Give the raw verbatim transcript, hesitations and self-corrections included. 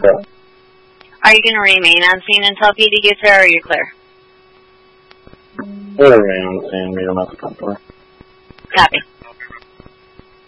that. Are you going to remain on scene until P D gets there, or are you clear? We'll remain on scene, meet him at the front door. Copy.